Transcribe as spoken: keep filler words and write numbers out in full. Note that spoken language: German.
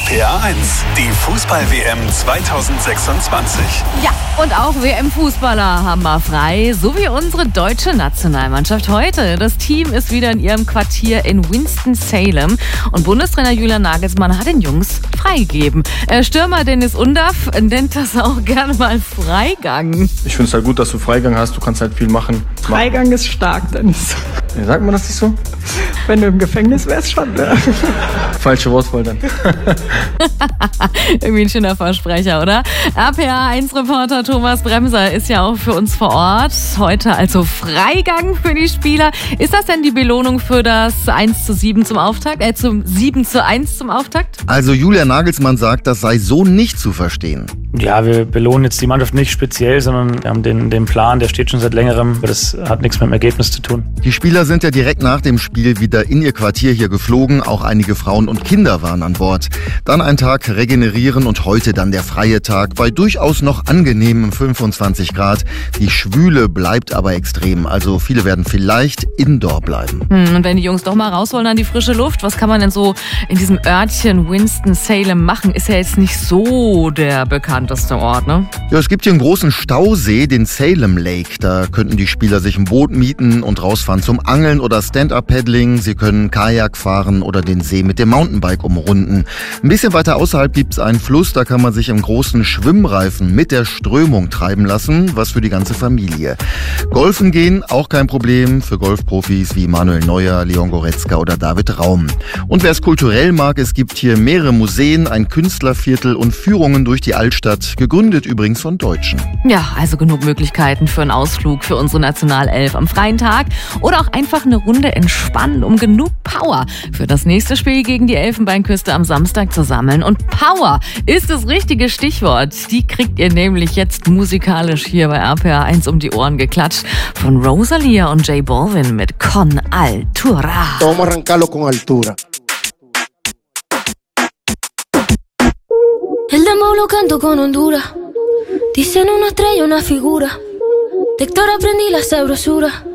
P R eins, die Fußball-W M zweitausendsechsundzwanzig. Ja, und auch W M-Fußballer haben wir frei, so wie unsere deutsche Nationalmannschaft heute. Das Team ist wieder in ihrem Quartier in Winston-Salem und Bundestrainer Julian Nagelsmann hat den Jungs freigegeben. Stürmer Dennis Undaff nennt das auch gerne mal Freigang. Ich finde es halt gut, dass du Freigang hast, du kannst halt viel machen. Freigang ist stark, Dennis. Ja, sagt man das nicht so? Wenn du im Gefängnis wärst, schon. Ne? Falsche Wortwahl dann. Irgendwie ein schöner Versprecher, oder? R P R eins Reporter Thomas Bremser ist ja auch für uns vor Ort. Heute also Freigang für die Spieler. Ist das denn die Belohnung für das eins zu sieben zum Auftakt? Äh, zum sieben zu eins zum Auftakt? Also Julian Nagelsmann sagt, das sei so nicht zu verstehen. Ja, wir belohnen jetzt die Mannschaft nicht speziell, sondern wir haben den, den Plan, der steht schon seit längerem. Das hat nichts mit dem Ergebnis zu tun. Die Spieler sind ja direkt nach dem Spiel wieder in ihr Quartier hier geflogen. Auch einige Frauen und Kinder waren an Bord. Dann ein Tag regenerieren und heute dann der freie Tag bei durchaus noch angenehmen fünfundzwanzig Grad. Die Schwüle bleibt aber extrem. Also viele werden vielleicht indoor bleiben. Hm, und wenn die Jungs doch mal raus wollen an die frische Luft, was kann man denn so in diesem Örtchen Winston-Salem machen? Ist ja jetzt nicht so der bekannteste Ort, ne? Ja, es gibt hier einen großen Stausee, den Salem Lake. Da könnten die Spieler sich ein Boot mieten und rausfahren zum Angeln oder Stand-Up-Paddling. Sie können Kajak fahren oder den See mit dem Mountainbike umrunden. Ein bisschen weiter außerhalb gibt es einen Fluss, da kann man sich im großen Schwimmreifen mit der Strömung treiben lassen, was für die ganze Familie. Golfen gehen, auch kein Problem für Golfprofis wie Manuel Neuer, Leon Goretzka oder David Raum. Und wer es kulturell mag, es gibt hier mehrere Museen, ein Künstlerviertel und Führungen durch die Altstadt, gegründet übrigens von Deutschen. Ja, also genug Möglichkeiten für einen Ausflug für unsere Nationalelf am freien Tag oder auch einfach eine Runde entspannen, um genug Power für das nächste Spiel gegen die Elfenbeinküste am Samstag zu sammeln. Und Power ist das richtige Stichwort. Die kriegt ihr nämlich jetzt musikalisch hier bei R P R eins um die Ohren geklatscht von Rosalia und J Balvin mit Con Altura. Vamos a arrancarlo con altura. El dembow lo canto con Honduras. Dicen una estrella, una figura. De Héctor aprendí la sabrosura.